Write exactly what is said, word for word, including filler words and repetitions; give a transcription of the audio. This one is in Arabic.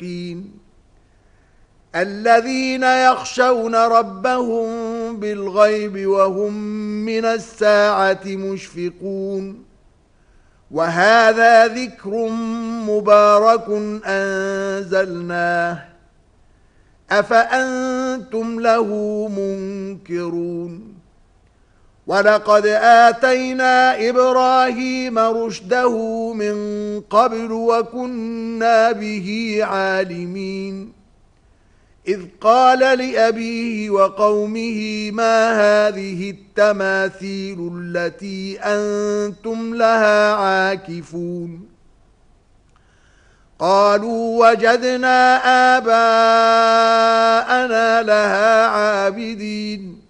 المتقين الذين يخشون ربهم بالغيب وهم من الساعة مشفقون وهذا ذكر مبارك أنزلناه أفأنتم له منكرون ولقد آتينا إبراهيم رشده من قبل وكنا به عالمين إذ قال لأبيه وقومه ما هذه التماثيل التي أنتم لها عاكفون قالوا وجدنا آباءنا لها عابدين